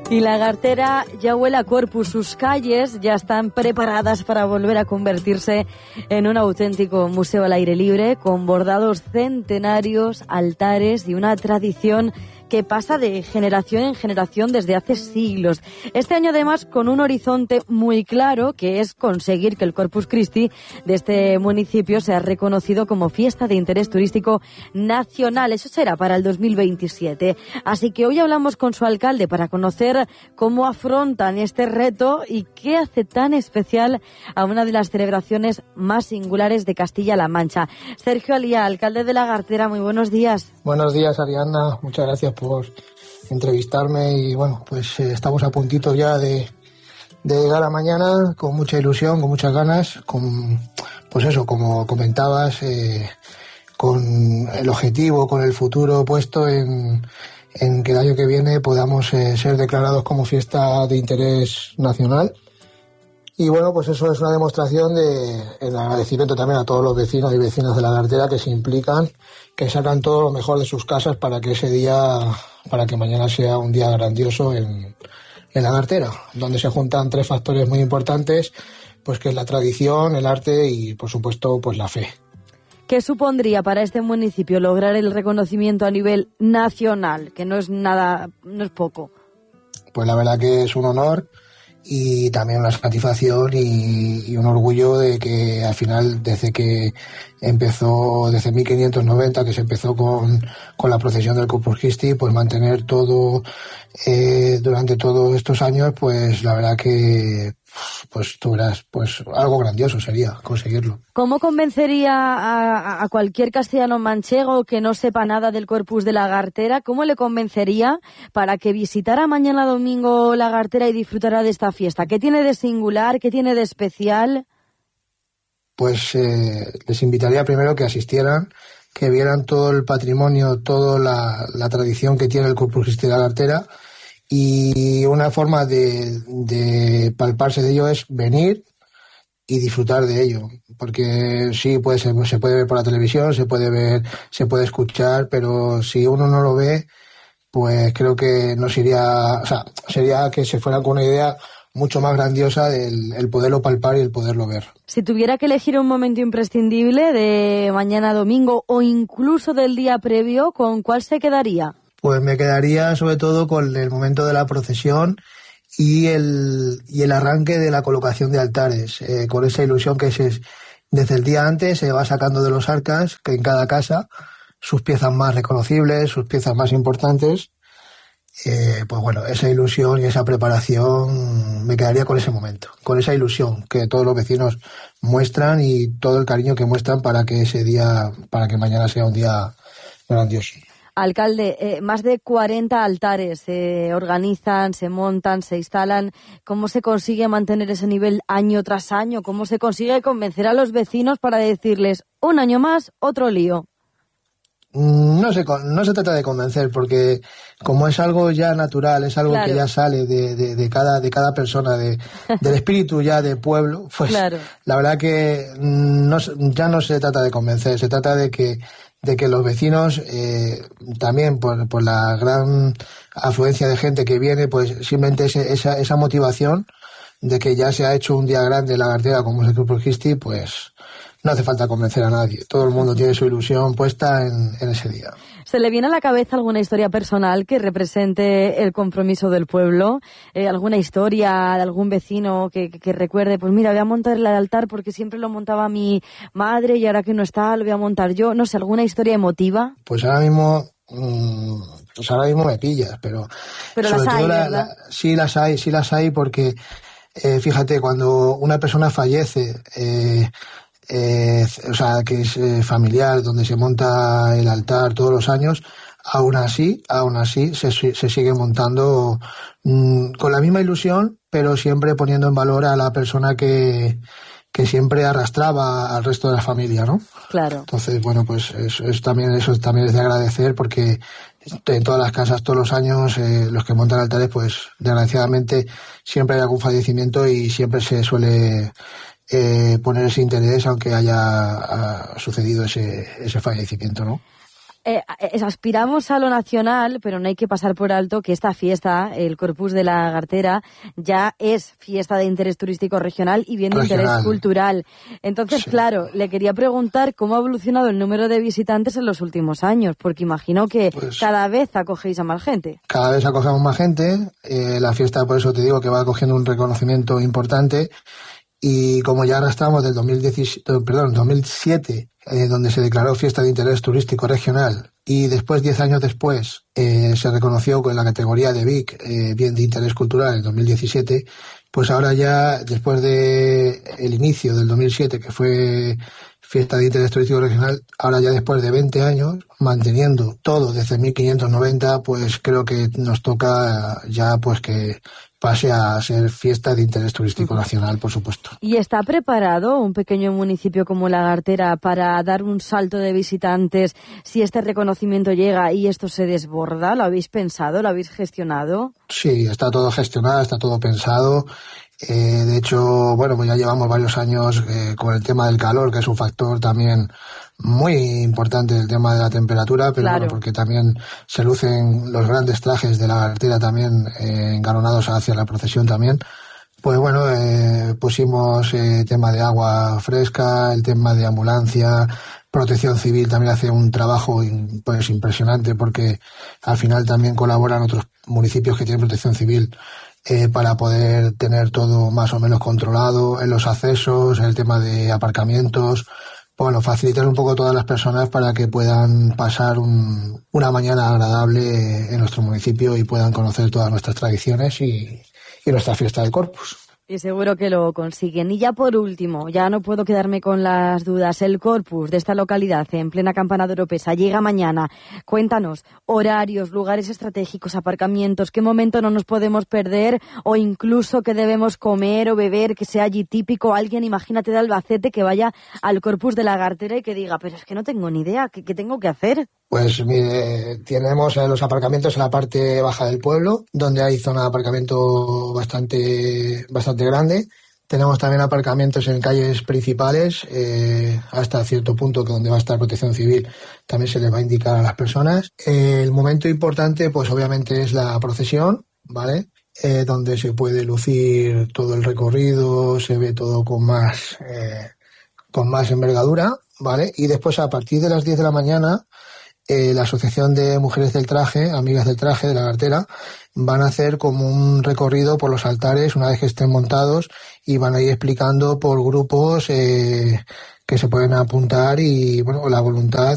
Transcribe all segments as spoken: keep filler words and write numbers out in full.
Y la Gartera ya huele a Corpus, sus calles ya están preparadas para volver a convertirse en un auténtico museo al aire libre, con bordados centenarios, altares y una tradición que pasa de generación en generación desde hace siglos. Este año además con un horizonte muy claro, que es conseguir que el Corpus Christi de este municipio sea reconocido como fiesta de interés turístico nacional. Eso será para el dos mil veintisiete. Así que hoy hablamos con su alcalde para conocer cómo afrontan este reto y qué hace tan especial a una de las celebraciones más singulares de Castilla-La Mancha. Sergio Alía, alcalde de la Gartera, muy buenos días. Buenos días, Ariadna. Muchas gracias por entrevistarme y bueno, pues eh, estamos a puntito ya de, de llegar a mañana con mucha ilusión, con muchas ganas, con pues eso, como comentabas, eh, con el objetivo, con el futuro puesto en, en que el año que viene podamos eh, ser declarados como fiesta de interés nacional. Y bueno, pues eso es una demostración de el agradecimiento también a todos los vecinos y vecinas de la Gartera que se implican, que sacan todo lo mejor de sus casas para que ese día, para que mañana sea un día grandioso en, en la Gartera, donde se juntan tres factores muy importantes, pues que es la tradición, el arte y por supuesto pues la fe. ¿Qué supondría para este municipio lograr el reconocimiento a nivel nacional, que no es nada, no es poco? Pues la verdad que es un honor y también una satisfacción y, y un orgullo de que al final, desde que empezó, desde mil quinientos noventa, que se empezó con, con la procesión del Corpus Christi, pues mantener todo eh, durante todos estos años, pues la verdad que pues tú verás, pues algo grandioso sería conseguirlo. ¿Cómo convencería a, a cualquier castellano manchego que no sepa nada del Corpus de la Gartera? ¿Cómo le convencería para que visitara mañana domingo la Gartera y disfrutara de esta fiesta? ¿Qué tiene de singular? ¿Qué tiene de especial? Pues eh, les invitaría primero que asistieran, que vieran todo el patrimonio, toda la, la tradición que tiene el Corpus Christi de la Gartera. Y una forma de, de palparse de ello es venir y disfrutar de ello, porque sí, puede ser, se puede ver por la televisión, se puede ver, se puede escuchar, pero si uno no lo ve, pues creo que nos iría, o sea, sería que se fuera con una idea mucho más grandiosa del el poderlo palpar y el poderlo ver. Si tuviera que elegir un momento imprescindible de mañana domingo o incluso del día previo, ¿con cuál se quedaría? Pues me quedaría sobre todo con el momento de la procesión y el y el arranque de la colocación de altares, eh, con esa ilusión que se, desde el día antes se va sacando de los arcas, que en cada casa, sus piezas más reconocibles, sus piezas más importantes. Eh, pues bueno, esa ilusión y esa preparación, me quedaría con ese momento, con esa ilusión que todos los vecinos muestran y todo el cariño que muestran para que ese día, para que mañana sea un día grandioso. Alcalde, eh, más de cuarenta altares se organizan, se montan, se instalan. ¿Cómo se consigue mantener ese nivel año tras año? ¿Cómo se consigue convencer a los vecinos para decirles un año más, otro lío? No se, no se trata de convencer, porque como es algo ya natural, es algo claro. que ya sale de, de, de, cada, de cada persona, de, del espíritu ya de pueblo, pues claro. La verdad que no, ya no se trata de convencer, se trata de que de que los vecinos, eh, también por, por la gran afluencia de gente que viene, pues simplemente ese, esa, esa motivación de que ya se ha hecho un día grande en la Gartera como es el Corpus Christi, pues no hace falta convencer a nadie. Todo el mundo tiene su ilusión puesta en, en ese día. ¿Se le viene a la cabeza alguna historia personal que represente el compromiso del pueblo? Eh, ¿Alguna historia de algún vecino que, que, que recuerde, pues mira, voy a montar el altar porque siempre lo montaba mi madre y ahora que no está lo voy a montar yo? No sé, ¿alguna historia emotiva? Pues ahora mismo, mmm, pues ahora mismo me pillas, pero... Pero las hay, la, ¿verdad? La, sí las hay, sí las hay porque, eh, fíjate, cuando una persona fallece... Eh, Eh, o sea, que es eh, familiar, donde se monta el altar todos los años, aún así, aún así se, se sigue montando mmm, con la misma ilusión, pero siempre poniendo en valor a la persona que, que siempre arrastraba al resto de la familia, ¿no? Claro. Entonces, bueno, pues es, es también eso también es de agradecer, porque en todas las casas, todos los años, eh, los que montan altares, pues desgraciadamente siempre hay algún fallecimiento y siempre se suele eh, poner ese interés, aunque haya ha sucedido ese, ese fallecimiento, ¿no? eh, aspiramos a lo nacional, pero no hay que pasar por alto que esta fiesta, el Corpus de la Gartera, ya es fiesta de interés turístico regional y bien de regional. Interés cultural. Entonces, sí. claro, le quería preguntar cómo ha evolucionado el número de visitantes en los últimos años, porque imagino que pues, cada vez acogéis a más gente. Cada vez acogemos más gente. Eh, la fiesta, por eso te digo, que va cogiendo un reconocimiento importante. Y como ya ahora estamos del dos mil diecisiete, perdón, dos mil siete, eh, donde se declaró fiesta de interés turístico regional, y después, diez años después, eh, se reconoció con la categoría de B I C, eh, bien de interés cultural, en dos mil diecisiete, pues ahora ya, después de el inicio del dos mil siete, que fue fiesta de interés turístico regional, ahora ya después de veinte años, manteniendo todo desde mil quinientos noventa, pues creo que nos toca ya pues que pase a ser fiesta de interés turístico nacional, por supuesto. ¿Y está preparado un pequeño municipio como La Gartera para dar un salto de visitantes si este reconocimiento llega y esto se desborda? ¿Lo habéis pensado? ¿Lo habéis gestionado? Sí, está todo gestionado, está todo pensado. Eh, de hecho, bueno, pues ya llevamos varios años eh, con el tema del calor, que es un factor también muy importante, el tema de la temperatura, pero claro. Bueno, porque también se lucen los grandes trajes de La Gartera también eh, engaronados hacia la procesión también. Pues bueno, eh, pusimos el eh, tema de agua fresca, el tema de ambulancia, Protección Civil también hace un trabajo pues impresionante, porque al final también colaboran otros municipios que tienen Protección Civil eh, para poder tener todo más o menos controlado en los accesos, el tema de aparcamientos. Bueno, facilitar un poco a todas las personas para que puedan pasar un, una mañana agradable en nuestro municipio y puedan conocer todas nuestras tradiciones y, y nuestra fiesta del Corpus. Y seguro que lo consiguen. Y ya por último, ya no puedo quedarme con las dudas. El Corpus de esta localidad, en plena campana de Oropesa, llega mañana. Cuéntanos, horarios, lugares estratégicos, aparcamientos, qué momento no nos podemos perder o incluso qué debemos comer o beber, que sea allí típico. Alguien, imagínate, de Albacete que vaya al Corpus de la Gartera y que diga, pero es que no tengo ni idea, ¿qué, qué tengo que hacer? Pues mire, tenemos los aparcamientos en la parte baja del pueblo, donde hay zona de aparcamiento bastante bastante grande. Tenemos también aparcamientos en calles principales, eh, hasta cierto punto que donde va a estar Protección Civil también se les va a indicar a las personas. Eh, el momento importante, pues obviamente es la procesión, ¿vale? Eh, donde se puede lucir todo el recorrido, se ve todo con más, eh, con más envergadura, ¿vale? Y después a partir de las diez de la mañana, Eh, la Asociación de Mujeres del Traje, Amigas del Traje de La Gartera, van a hacer como un recorrido por los altares una vez que estén montados y van a ir explicando por grupos eh, que se pueden apuntar y, bueno, la voluntad,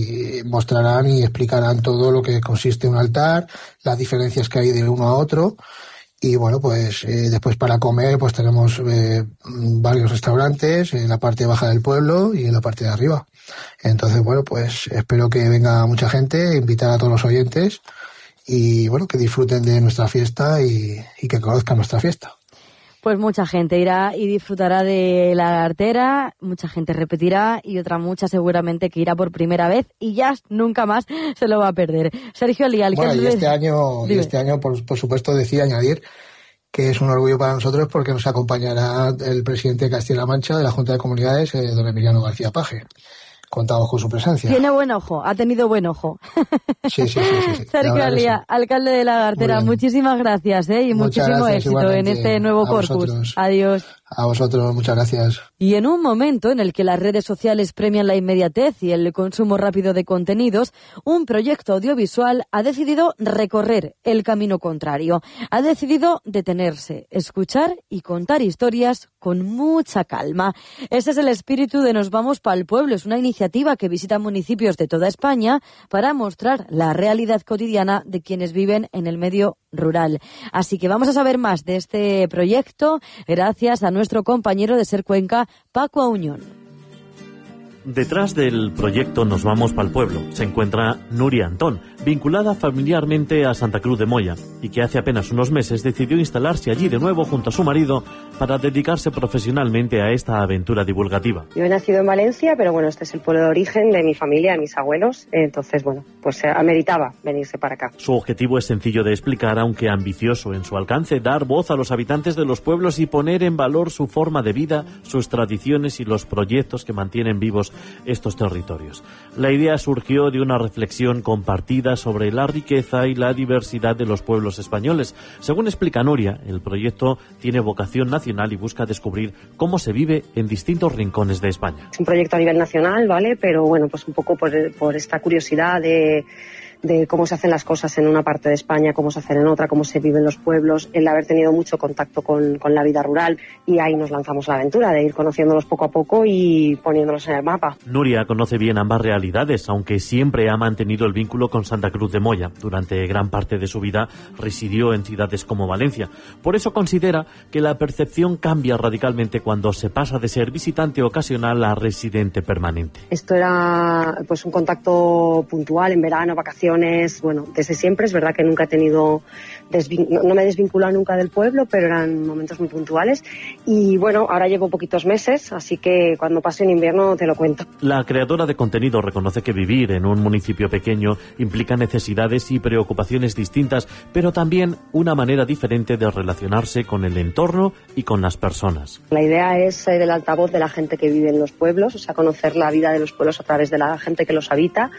y mostrarán y explicarán todo lo que consiste un altar, las diferencias que hay de uno a otro. Y bueno, pues eh, después para comer pues tenemos eh, varios restaurantes en la parte baja del pueblo y en la parte de arriba. Entonces, bueno, pues espero que venga mucha gente, invitar a todos los oyentes y bueno, que disfruten de nuestra fiesta y, y que conozcan nuestra fiesta. Pues mucha gente irá y disfrutará de La Gartera, mucha gente repetirá y otra mucha seguramente que irá por primera vez y ya nunca más se lo va a perder. Sergio Alí, alcalde... Bueno, y este año, y este año por, por supuesto, decía añadir que es un orgullo para nosotros porque nos acompañará el presidente de Castilla-La Mancha de la Junta de Comunidades, eh, don Emiliano García Paje. Contamos con su presencia. Tiene buen ojo, ha tenido buen ojo. Sí, sí, sí. sí, sí. Sergio Alía, sí. Alcalde de La Gartera, muchísimas gracias ¿eh? y muchas muchísimo gracias, éxito en este nuevo Corpus. Vosotros. Adiós. A vosotros, muchas gracias. Y en un momento en el que las redes sociales premian la inmediatez y el consumo rápido de contenidos, un proyecto audiovisual ha decidido recorrer el camino contrario. Ha decidido detenerse, escuchar y contar historias con mucha calma. Ese es el espíritu de Nos Vamos Pa'l Pueblo. Es una iniciativa que visita municipios de toda España para mostrar la realidad cotidiana de quienes viven en el medio rural. Así que vamos a saber más de este proyecto gracias a nuestro compañero de Ser Cuenca, Paco Auñón. Detrás del proyecto Nos Vamos Pa'l Pueblo se encuentra Nuria Antón, vinculada familiarmente a Santa Cruz de Moya y que hace apenas unos meses decidió instalarse allí de nuevo junto a su marido para dedicarse profesionalmente a esta aventura divulgativa. Yo he nacido en Valencia, pero bueno, este es el pueblo de origen de mi familia, de mis abuelos, entonces bueno, pues ameritaba venirse para acá. Su objetivo es sencillo de explicar, aunque ambicioso en su alcance: dar voz a los habitantes de los pueblos y poner en valor su forma de vida, sus tradiciones y los proyectos que mantienen vivos estos territorios. La idea surgió de una reflexión compartida sobre la riqueza y la diversidad de los pueblos españoles. Según explica Nuria, el proyecto tiene vocación nacional y busca descubrir cómo se vive en distintos rincones de España. Es un proyecto a nivel nacional, ¿vale? Pero bueno, pues un poco por, por esta curiosidad de... de cómo se hacen las cosas en una parte de España, cómo se hacen en otra, cómo se viven los pueblos, el haber tenido mucho contacto con, con la vida rural, y ahí nos lanzamos a la aventura de ir conociéndolos poco a poco y poniéndolos en el mapa. Nuria conoce bien ambas realidades, aunque siempre ha mantenido el vínculo con Santa Cruz de Moya. Durante gran parte de su vida residió en ciudades como Valencia. Por eso considera que la percepción cambia radicalmente cuando se pasa de ser visitante ocasional a residente permanente. Esto era pues un contacto puntual en verano, vacaciones. Bueno, desde siempre es verdad que nunca he tenido, desvin- no me he desvinculado nunca del pueblo, pero eran momentos muy puntuales. Y bueno, ahora llevo poquitos meses, así que cuando pase en invierno te lo cuento. La creadora de contenido reconoce que vivir en un municipio pequeño implica necesidades y preocupaciones distintas, pero también una manera diferente de relacionarse con el entorno y con las personas. La idea es ser el altavoz de la gente que vive en los pueblos, o sea, conocer la vida de los pueblos a través de la gente que los habita.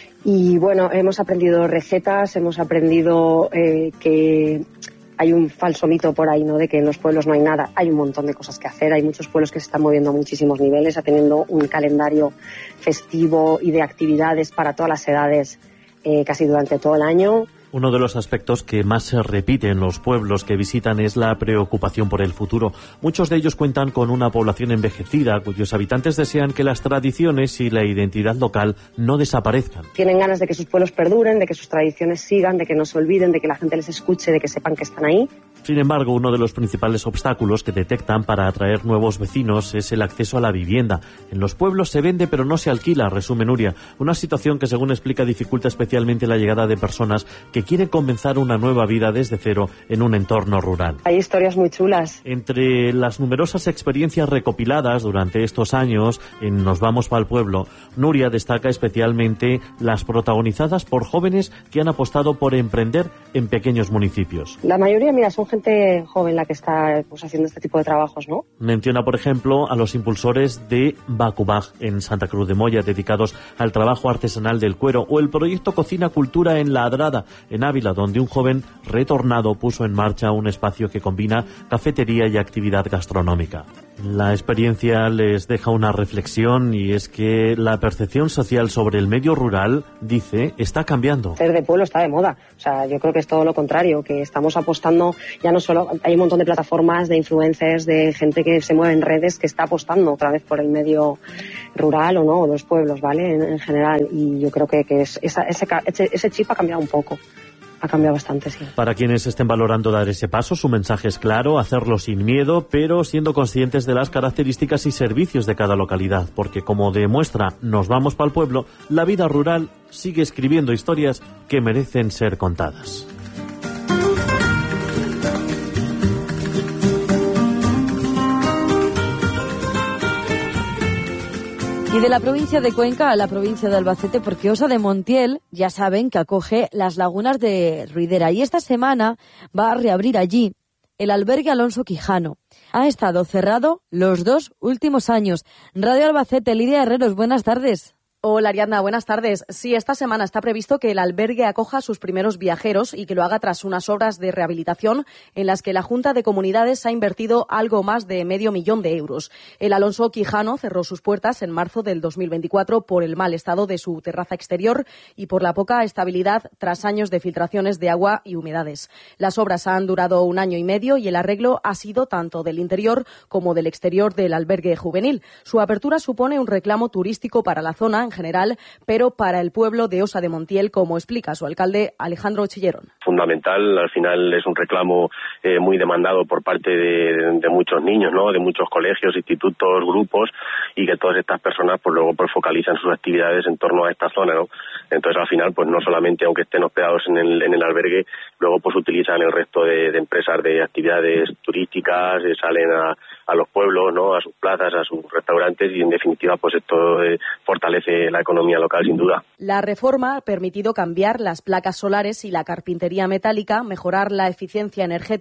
Y bueno, hemos aprendido recetas, hemos aprendido eh, que hay un falso mito por ahí, ¿no?, de que en los pueblos no hay nada. Hay un montón de cosas que hacer, hay muchos pueblos que se están moviendo a muchísimos niveles, teniendo un calendario festivo y de actividades para todas las edades eh, casi durante todo el año. Uno de los aspectos que más se repite en los pueblos que visitan es la preocupación por el futuro. Muchos de ellos cuentan con una población envejecida, cuyos habitantes desean que las tradiciones y la identidad local no desaparezcan. Tienen ganas de que sus pueblos perduren, de que sus tradiciones sigan, de que no se olviden, de que la gente les escuche, de que sepan que están ahí. Sin embargo, uno de los principales obstáculos que detectan para atraer nuevos vecinos es el acceso a la vivienda. En los pueblos se vende pero no se alquila, resume Nuria. Una situación que, según explica, dificulta especialmente la llegada de personas que quieren comenzar una nueva vida desde cero en un entorno rural. Hay historias muy chulas. Entre las numerosas experiencias recopiladas durante estos años en Nos vamos pa'l pueblo, Nuria destaca especialmente las protagonizadas por jóvenes que han apostado por emprender en pequeños municipios. La mayoría, mira, son gente joven la que está pues, haciendo este tipo de trabajos, ¿no? Menciona, por ejemplo, a los impulsores de Bacubaj en Santa Cruz de Moya, dedicados al trabajo artesanal del cuero, o el proyecto Cocina Cultura en La Adrada, en Ávila, donde un joven retornado puso en marcha un espacio que combina cafetería y actividad gastronómica. La experiencia les deja una reflexión, y es que la percepción social sobre el medio rural, dice, está cambiando. Ser de pueblo está de moda. O sea, yo creo que es todo lo contrario, que estamos apostando, ya no solo, hay un montón de plataformas, de influencers, de gente que se mueve en redes, que está apostando otra vez por el medio rural o no, o los pueblos, ¿vale? En, en general. Y yo creo que, que es, esa, ese, ese, ese chip ha cambiado un poco. Ha cambiado bastante, sí. Para quienes estén valorando dar ese paso, su mensaje es claro: hacerlo sin miedo, pero siendo conscientes de las características y servicios de cada localidad, porque, como demuestra Nos vamos pa'l pueblo, la vida rural sigue escribiendo historias que merecen ser contadas. Y de la provincia de Cuenca a la provincia de Albacete, porque Osa de Montiel, ya saben que acoge las lagunas de Ruidera, y esta semana va a reabrir allí el albergue Alonso Quijano. Ha estado cerrado los dos últimos años. Radio Albacete, Lidia Herreros, buenas tardes. Hola, Ariadna, buenas tardes. Sí, esta semana está previsto que el albergue acoja a sus primeros viajeros y que lo haga tras unas obras de rehabilitación en las que la Junta de Comunidades ha invertido algo más de medio millón de euros. El Alonso Quijano cerró sus puertas en marzo del dos mil veinticuatro por el mal estado de su terraza exterior y por la poca estabilidad tras años de filtraciones de agua y humedades. Las obras han durado un año y medio y el arreglo ha sido tanto del interior como del exterior del albergue juvenil. Su apertura supone un reclamo turístico para la zona en general, pero para el pueblo de Osa de Montiel, como explica su alcalde Alejandro Chillerón. Fundamental, al final es un reclamo eh, muy demandado por parte de, de muchos niños, ¿no?, de muchos colegios, institutos, grupos, y que todas estas personas pues luego pues focalizan sus actividades en torno a esta zona, ¿no? Entonces al final pues no solamente aunque estén hospedados en el, en el albergue, luego pues utilizan el resto de, de empresas de actividades turísticas, eh, salen a, a los pueblos, ¿no?, a sus plazas, a sus restaurantes, y en definitiva pues esto eh, fortalece la economía local sin duda. La reforma ha permitido cambiar las placas solares y la carpintería metálica, mejorar la eficiencia energética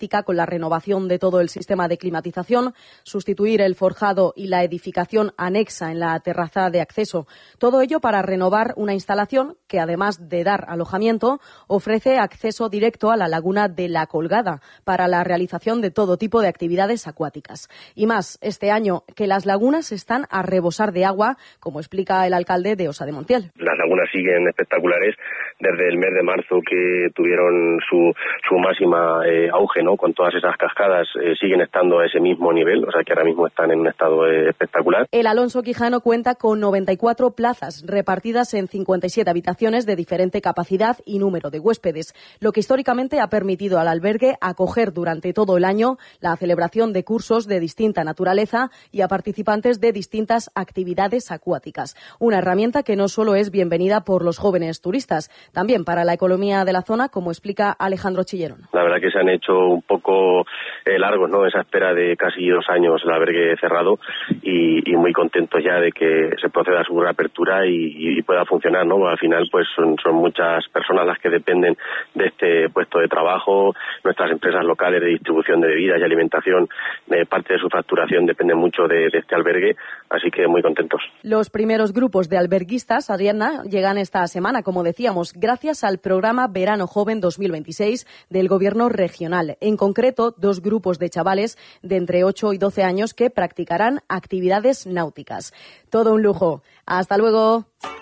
energética con la renovación de todo el sistema de climatización, sustituir el forjado y la edificación anexa en la terraza de acceso. Todo ello para renovar una instalación que, además de dar alojamiento, ofrece acceso directo a la laguna de La Colgada para la realización de todo tipo de actividades acuáticas. Y más, este año que las lagunas están a rebosar de agua, como explica el alcalde de Osa de Montiel. Las lagunas siguen espectaculares desde el mes de marzo, que tuvieron su, su máxima eh, auge, ¿no? Con todas esas cascadas eh, siguen estando a ese mismo nivel, o sea que ahora mismo están en un estado eh, espectacular. El Alonso Quijano cuenta con noventa y cuatro plazas repartidas en cincuenta y siete habitaciones de diferente capacidad y número de huéspedes, lo que históricamente ha permitido al albergue acoger durante todo el año la celebración de cursos de distinta naturaleza y a participantes de distintas actividades acuáticas. Una herramienta que no solo es bienvenida por los jóvenes turistas, también para la economía de la zona, como explica Alejandro Chillerón. La verdad que se han hecho un poco eh, largos, ¿no? Esa espera de casi dos años el albergue cerrado y, y muy contentos ya de que se proceda a su reapertura y, y pueda funcionar, ¿no? Al final, pues son, son muchas personas las que dependen de este puesto de trabajo. Nuestras empresas locales de distribución de bebidas y alimentación, eh, parte de su facturación depende mucho de, de este albergue, así que muy contentos. Los primeros grupos de alberguistas, Ariadna, llegan esta semana, como decíamos, gracias al programa Verano Joven dos mil veintiséis del Gobierno regional. En concreto, dos grupos de chavales de entre ocho y doce años que practicarán actividades náuticas. Todo un lujo. Hasta luego.